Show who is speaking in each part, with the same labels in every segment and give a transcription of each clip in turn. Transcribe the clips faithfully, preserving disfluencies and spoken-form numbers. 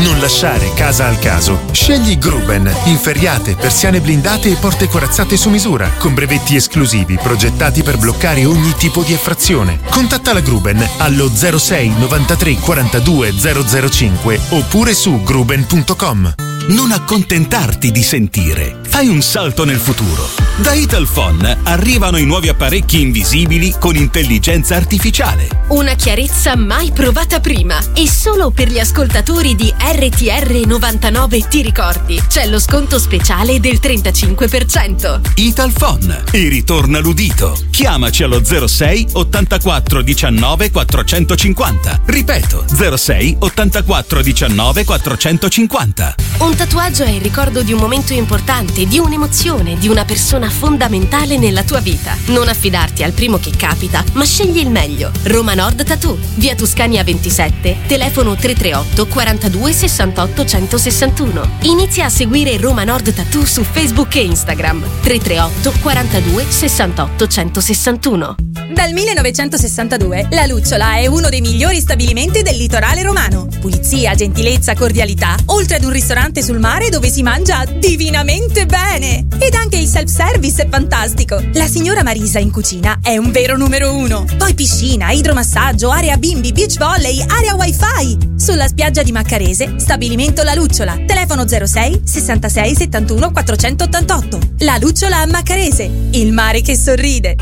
Speaker 1: Non lasciare casa al caso. Scegli Gruben, inferriate, persiane blindate e porte corazzate su misura, con brevetti esclusivi progettati per bloccare ogni tipo di effrazione. Contatta la Gruben allo zero sei novantatré quarantadue zero zero cinque oppure su gruben punto com.
Speaker 2: Non accontentarti di sentire. Fai un salto nel futuro. Da Italphone arrivano i nuovi apparecchi invisibili con intelligenza artificiale.
Speaker 3: Una chiarezza mai provata prima. E solo per gli ascoltatori di R T R novantanove Ti ricordi, c'è lo sconto speciale del trentacinque per cento.
Speaker 2: Italphone. E ritorna l'udito. Chiamaci allo zero sei ottantaquattro diciannove quattrocentocinquanta. Ripeto, zero sei ottantaquattro diciannove quattrocentocinquanta.
Speaker 3: Un tatuaggio è il ricordo di un momento importante, di un'emozione, di una persona fondamentale nella tua vita. Non affidarti al primo che capita, ma scegli il meglio. Roma Nord Tattoo, via Tuscania ventisette, telefono tre tre otto quarantadue sessantotto centosessantuno. Inizia a seguire Roma Nord Tattoo su Facebook e Instagram. tre tre otto quarantadue sessantotto centosessantuno.
Speaker 4: Dal millenovecentosessantadue la Lucciola è uno dei migliori stabilimenti del litorale romano. Pulizia, gentilezza, cordialità, oltre ad un ristorante sul mare dove si mangia divinamente bene. Ed anche il self-service è fantastico. La signora Marisa in cucina è un vero numero uno. Poi piscina, idromassaggio, area bimbi, beach volley, area wifi. Sulla spiaggia di Maccarese, stabilimento La Lucciola. Telefono zero sei sessantasei settantuno quattrocentottantotto. La Lucciola a Maccarese, il mare che sorride.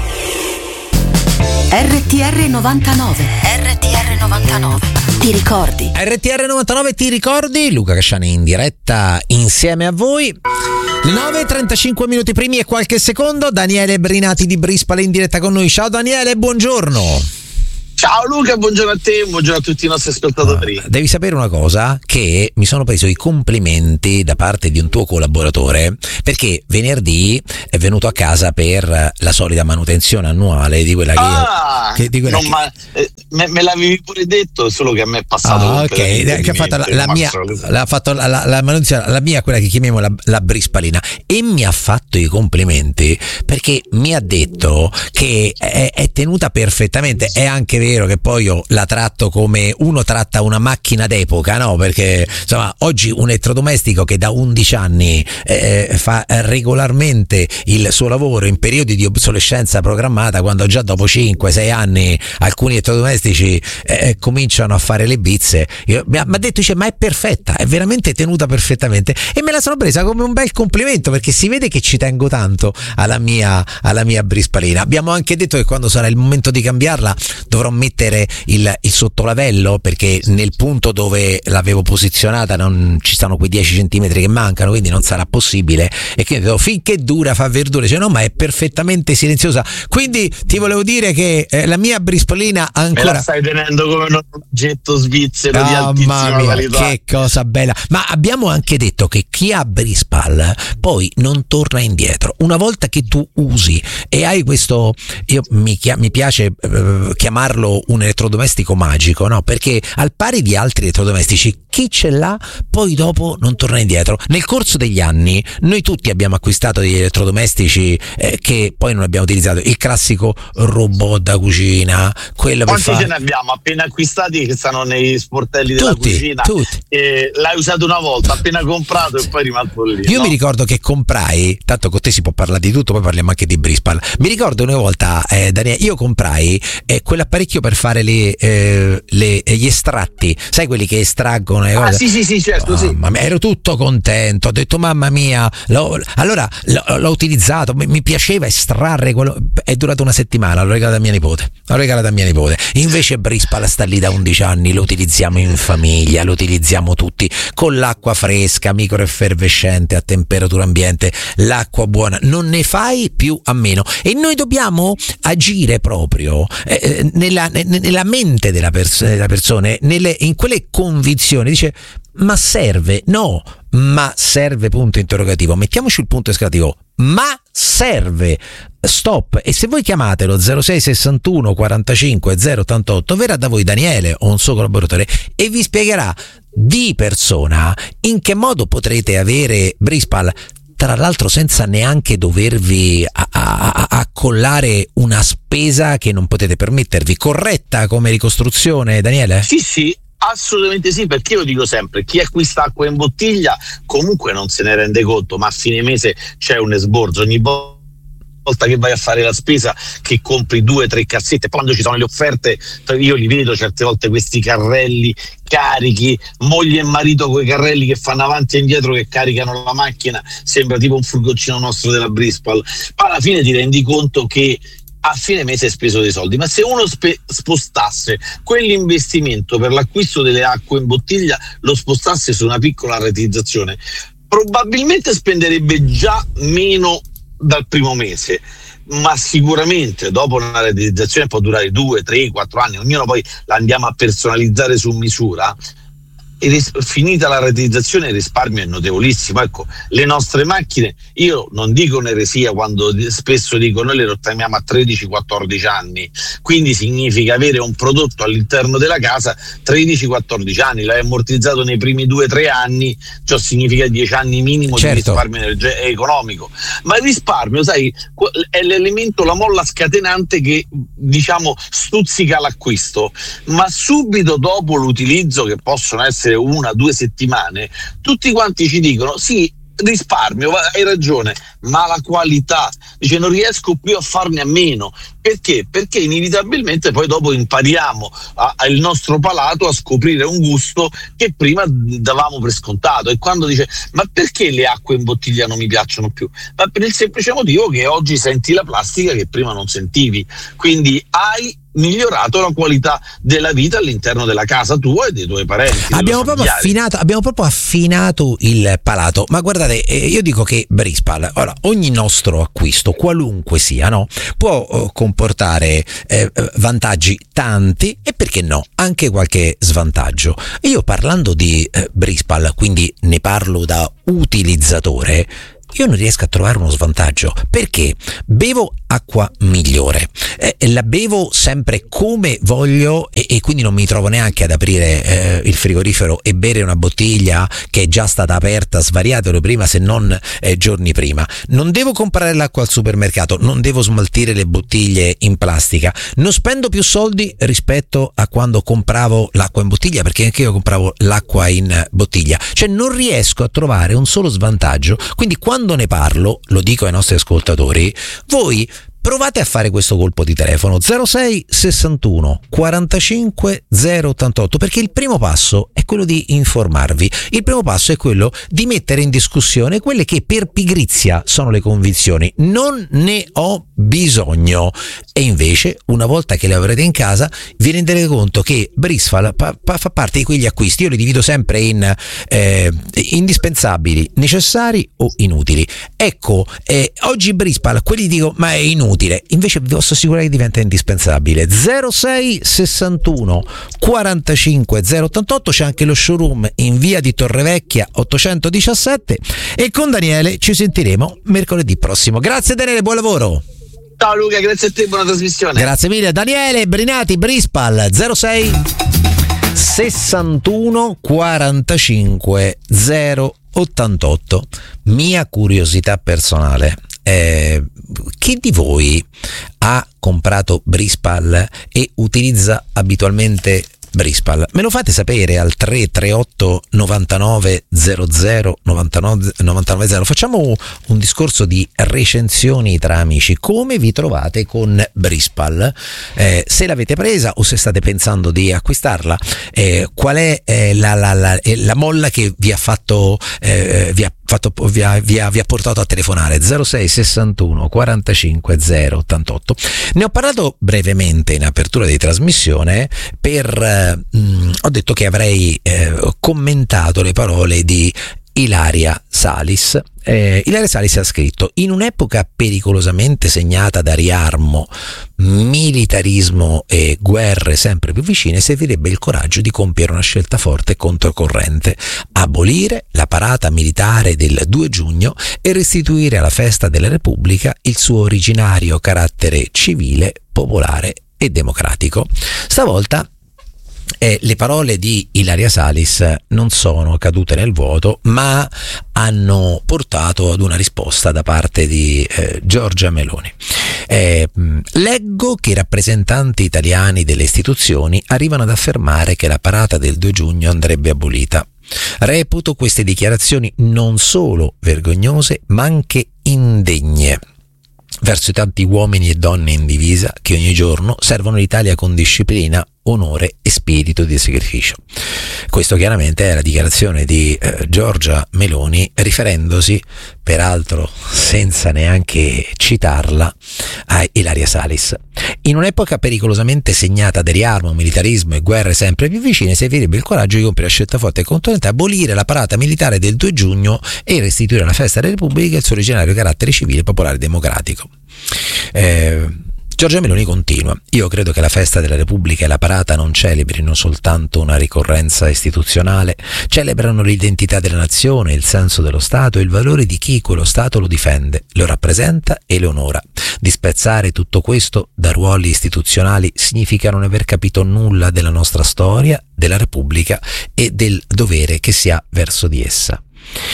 Speaker 5: R T R novantanove. R T R novantanove. Ti ricordi?
Speaker 6: R T R novantanove Ti ricordi? Luca Casciani in diretta insieme a voi. Le nove e trentacinque minuti primi e qualche secondo. Daniele Brinati di Brispale in diretta con noi. Ciao Daniele, buongiorno.
Speaker 7: Ciao Luca, buongiorno a te, buongiorno a tutti i nostri ascoltatori.
Speaker 6: Uh, devi sapere una cosa, che mi sono preso i complimenti da parte di un tuo collaboratore, perché venerdì è venuto a casa per la solita manutenzione annuale di quella che,
Speaker 7: ah,
Speaker 6: che, di quella
Speaker 7: non
Speaker 6: che...
Speaker 7: Ma, eh, me, me l'avevi pure detto, solo che a me è passato.
Speaker 6: Ah, ok, che ha fatto la, la mia l'ha fatto la, la, la manutenzione, la mia, quella che chiamiamo la, la Brispalina, e mi ha fatto i complimenti perché mi ha detto che è, è tenuta perfettamente. È anche vero che poi io la tratto come uno tratta una macchina d'epoca, no? Perché insomma oggi un elettrodomestico che da undici anni eh, fa regolarmente il suo lavoro in periodi di obsolescenza programmata, quando già dopo cinque sei anni alcuni elettrodomestici eh, cominciano a fare le bizze, io, mi ha detto, dice, ma è perfetta, è veramente tenuta perfettamente, e me la sono presa come un bel complimento, perché si vede che ci tengo tanto alla mia, alla mia Brispalina. Abbiamo anche detto che quando sarà il momento di cambiarla dovrò mettere il, il sottolavello, perché nel punto dove l'avevo posizionata non ci stanno quei dieci centimetri che mancano, quindi non sarà possibile, e quindi devo, finché dura fa verdure, cioè no, ma è perfettamente silenziosa. Quindi ti volevo dire che eh, la mia Brispalina ancora
Speaker 7: me la stai tenendo come un oggetto svizzero oh, di altissima
Speaker 6: mia,
Speaker 7: qualità.
Speaker 6: Che cosa bella. Ma abbiamo anche detto che chi ha Brispal poi non torna indietro. Una volta che tu usi e hai questo, io mi, chia- mi piace eh, chiamarlo un elettrodomestico magico, no? Perché al pari di altri elettrodomestici, chi ce l'ha poi dopo non torna indietro. Nel corso degli anni noi tutti abbiamo acquistato degli elettrodomestici eh, che poi non abbiamo utilizzato. Il classico robot da cucina, quello
Speaker 7: quanti
Speaker 6: per
Speaker 7: ce
Speaker 6: fare...
Speaker 7: ne abbiamo appena acquistati che stanno nei sportelli
Speaker 6: tutti,
Speaker 7: della cucina,
Speaker 6: tutti.
Speaker 7: E l'hai usato una volta, appena comprato, e poi è rimasto lì.
Speaker 6: Io
Speaker 7: no?
Speaker 6: mi ricordo che comprai, tanto con te si può parlare di tutto, poi parliamo anche di Brispal. Mi ricordo una volta, eh, Daniele, io comprai eh, quell'apparecchio per fare le, eh, le, gli estratti, sai, quelli che estraggono le
Speaker 7: ah
Speaker 6: cose.
Speaker 7: sì sì sì certo, oh, sì.
Speaker 6: Ma ero tutto contento, ho detto mamma mia, l'ho, allora l'ho, l'ho utilizzato, mi, mi piaceva estrarre quello, è durato una settimana, l'ho regalato a mia nipote, l'ho regalato a mia nipote. Invece Brispal sta lì da undici anni, lo utilizziamo in famiglia, lo utilizziamo tutti con l'acqua fresca, microeffervescente a temperatura ambiente, l'acqua buona, non ne fai più a meno, e noi dobbiamo agire proprio eh, nella, nella mente della, pers- della persona, nelle, in quelle convinzioni. Dice, ma serve? No, ma serve, punto interrogativo, mettiamoci il punto esclamativo, ma serve, stop. E se voi chiamate lo zero sei sessantuno quarantacinque zero ottantotto, verrà da voi Daniele o un suo collaboratore e vi spiegherà di persona in che modo potrete avere Brispal, tra l'altro senza neanche dovervi a- a- accollare una spesa che non potete permettervi. Corretta come ricostruzione, Daniele?
Speaker 7: Sì sì, Assolutamente sì, perché io dico sempre, chi acquista acqua in bottiglia comunque non se ne rende conto, ma a fine mese c'è un esborso ogni volta volta che vai a fare la spesa, che compri due o tre cassette, quando ci sono le offerte io li vedo certe volte questi carrelli carichi, moglie e marito coi carrelli che fanno avanti e indietro, che caricano la macchina, sembra tipo un furgoncino nostro della Brispal. Ma alla fine ti rendi conto che a fine mese hai speso dei soldi, ma se uno spe- spostasse quell'investimento per l'acquisto delle acque in bottiglia, lo spostasse su una piccola rateizzazione, probabilmente spenderebbe già meno dal primo mese, ma sicuramente dopo una rateizzazione può durare due, tre, quattro anni, ognuno poi la andiamo a personalizzare su misura. E ris- finita la rateizzazione il risparmio è notevolissimo. Ecco, le nostre macchine, io non dico un'eresia quando di- spesso dico noi le rottamiamo a tredici quattordici anni, quindi significa avere un prodotto all'interno della casa tredici quattordici anni, l'hai ammortizzato nei primi due tre anni, ciò significa dieci anni minimo
Speaker 6: certo.
Speaker 7: di risparmio energe- economico. Ma il risparmio, sai, è l'elemento, la molla scatenante che diciamo stuzzica l'acquisto, ma subito dopo l'utilizzo, che possono essere una, due settimane, tutti quanti ci dicono sì, risparmio, hai ragione, ma la qualità, dice, non riesco più a farne a meno. Perché? Perché inevitabilmente poi dopo impariamo al nostro palato a scoprire un gusto che prima davamo per scontato. E quando dice ma perché le acque in bottiglia non mi piacciono più? Ma per il semplice motivo che oggi senti la plastica che prima non sentivi, quindi hai migliorato la qualità della vita all'interno della casa tua e dei tuoi parenti.
Speaker 6: Abbiamo proprio affinato, abbiamo proprio affinato il palato. Ma guardate, eh, io dico che Brispal, ora, ogni nostro acquisto, qualunque sia, no, può eh, comportare eh, vantaggi tanti e perché no, anche qualche svantaggio. Io parlando di eh, Brispal, quindi ne parlo da utilizzatore, io non riesco a trovare uno svantaggio, perché bevo acqua migliore, eh, la bevo sempre come voglio e, e quindi non mi trovo neanche ad aprire eh, il frigorifero e bere una bottiglia che è già stata aperta svariate ore prima, se non eh, giorni prima. Non devo comprare l'acqua al supermercato, non devo smaltire le bottiglie in plastica, non spendo più soldi rispetto a quando compravo l'acqua in bottiglia, perché anche io compravo l'acqua in bottiglia, cioè non riesco a trovare un solo svantaggio. Quindi quando ne parlo, lo dico ai nostri ascoltatori, voi provate a fare questo colpo di telefono zero sei sessantuno quarantacinque zero ottantotto, perché il primo passo è quello di informarvi, il primo passo è quello di mettere in discussione quelle che per pigrizia sono le convinzioni. Non ne ho bisogno, e invece una volta che le avrete in casa vi renderete conto che Brispal pa- pa- fa parte di quegli acquisti. Io li divido sempre in eh, indispensabili, necessari o inutili. Ecco, eh, oggi Brispal, quelli dico ma è inutile, invece vi posso assicurare che diventa indispensabile. Zero sei sessantuno quarantacinque zero ottantotto, c'è anche lo showroom in via di Torrevecchia ottocentodiciassette, e con Daniele ci sentiremo mercoledì prossimo. Grazie Daniele, buon lavoro.
Speaker 7: Ciao Luca, grazie a te, buona trasmissione.
Speaker 6: Grazie mille. Daniele Brinati, Brispal, zero sei sessantuno quarantacinque zero ottantotto. Mia curiosità personale, eh, chi di voi ha comprato Brispal e utilizza abitualmente Brispal? Me lo fate sapere al tre tre otto novantanove zero zero novantanove zero. Facciamo un discorso di recensioni tra amici. Come vi trovate con Brispal? Eh, se l'avete presa o se state pensando di acquistarla, eh, qual è eh, la, la, la, la molla che vi ha fatto eh, vi ha fatto vi ha, vi ha, vi ha portato a telefonare? Zero sei sessantuno quarantacinque zero ottantotto. Ne ho parlato brevemente in apertura di trasmissione per Mm, ho detto che avrei eh, commentato le parole di Ilaria Salis. Eh, Ilaria Salis ha scritto: in un'epoca pericolosamente segnata da riarmo, militarismo e guerre sempre più vicine, servirebbe il coraggio di compiere una scelta forte e controcorrente: abolire la parata militare del due giugno e restituire alla festa della Repubblica il suo originario carattere civile, popolare e democratico. Stavolta Eh, le parole di Ilaria Salis non sono cadute nel vuoto, ma hanno portato ad una risposta da parte di eh, Giorgia Meloni. Eh, leggo che i rappresentanti italiani delle istituzioni arrivano ad affermare che la parata del due giugno andrebbe abolita. Reputo queste dichiarazioni non solo vergognose, ma anche indegne verso i tanti uomini e donne in divisa che ogni giorno servono l'Italia con disciplina, onore e spirito di sacrificio. Questo chiaramente è la dichiarazione di eh, Giorgia Meloni, riferendosi, peraltro senza neanche citarla, a Ilaria Salis. In un'epoca pericolosamente segnata da riarmo, militarismo e guerre sempre più vicine, servirebbe il coraggio di compiere la scelta forte e contundente, abolire la parata militare del due giugno e restituire alla festa della Repubblica il suo originario carattere civile, popolare e democratico. Eh, Giorgia Meloni continua: io credo che la festa della Repubblica e la parata non celebrino soltanto una ricorrenza istituzionale, celebrano l'identità della nazione, il senso dello Stato e il valore di chi quello Stato lo difende, lo rappresenta e lo onora. Disprezzare tutto questo da ruoli istituzionali significa non aver capito nulla della nostra storia, della Repubblica e del dovere che si ha verso di essa.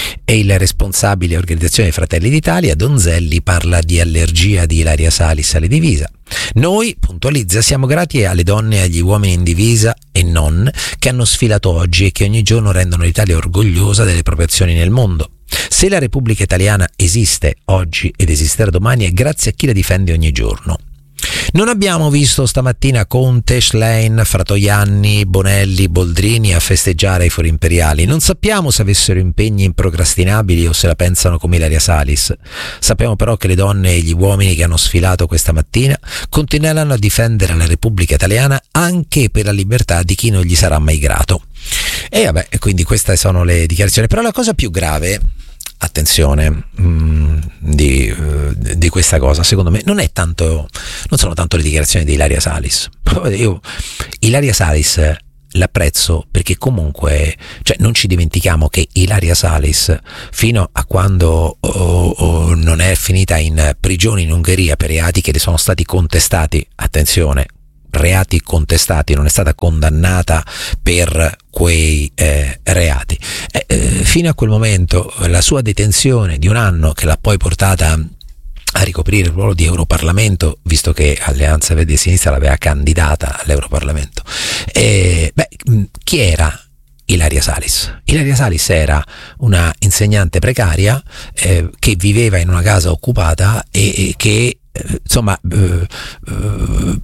Speaker 6: E il responsabile organizzazione Fratelli d'Italia, Donzelli, parla di allergia di Ilaria Salis alle divisa. Noi, puntualizza, siamo grati alle donne e agli uomini in divisa e non, che hanno sfilato oggi e che ogni giorno rendono l'Italia orgogliosa delle proprie azioni nel mondo. Se la Repubblica Italiana esiste oggi ed esisterà domani è grazie a chi la difende ogni giorno. Non abbiamo visto stamattina Conte, Schlein, Fratoianni, Bonelli, Boldrini a festeggiare i fori imperiali. Non sappiamo se avessero impegni improcrastinabili o se la pensano come Ilaria Salis. Sappiamo però che le donne e gli uomini che hanno sfilato questa mattina continueranno a difendere la Repubblica Italiana anche per la libertà di chi non gli sarà mai grato. E vabbè, quindi queste sono le dichiarazioni. Però la cosa più grave, attenzione, mh, di, uh, di questa cosa, secondo me, non è tanto, non sono tanto le dichiarazioni di Ilaria Salis. Io Ilaria Salis l'apprezzo perché comunque, cioè, non ci dimentichiamo che Ilaria Salis, fino a quando oh, oh, non è finita in prigione in Ungheria per reati che le sono stati contestati, attenzione, reati contestati, non è stata condannata per quei eh, reati. Eh, eh, fino a quel momento la sua detenzione di un anno, che l'ha poi portata a ricoprire il ruolo di Europarlamento, visto che Alleanza Verdi e Sinistra l'aveva candidata all'Europarlamento. Eh, beh, chi era Ilaria Salis? Ilaria Salis era una insegnante precaria eh, che viveva in una casa occupata e, e che insomma eh, eh,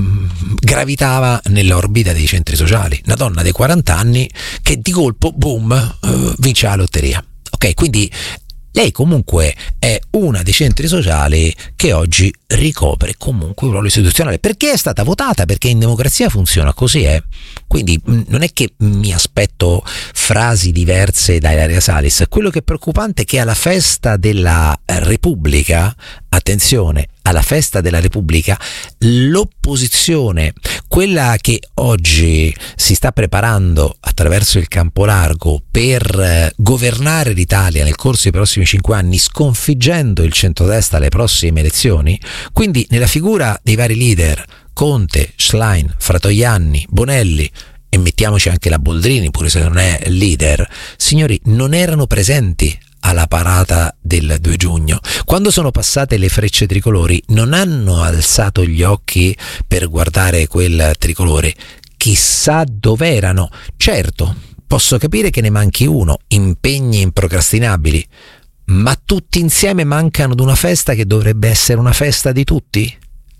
Speaker 6: gravitava nell'orbita dei centri sociali, una donna dei quaranta anni che di colpo boom eh, vince la lotteria. Ok, quindi lei comunque è una dei centri sociali che oggi ricopre comunque un ruolo istituzionale, perché è stata votata, perché in democrazia funziona così, è. Quindi non è che mi aspetto frasi diverse da Ilaria Salis. Quello che è preoccupante è che alla festa della Repubblica, attenzione, alla festa della Repubblica, l'opposizione, quella che oggi si sta preparando attraverso il campo largo per governare l'Italia nel corso dei prossimi cinque anni, sconfiggendo il centrodestra alle prossime elezioni, quindi nella figura dei vari leader, Conte, Schlein, Fratoianni, Bonelli, e mettiamoci anche la Boldrini, pure se non è leader, signori, non erano presenti alla parata del due giugno. Quando sono passate le frecce tricolori non hanno alzato gli occhi per guardare quel tricolore, chissà dove erano. Certo, posso capire che ne manchi uno, impegni improcrastinabili, ma tutti insieme mancano ad una festa che dovrebbe essere una festa di tutti?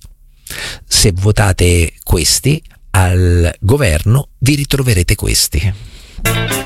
Speaker 6: Se votate questi al governo vi ritroverete questi.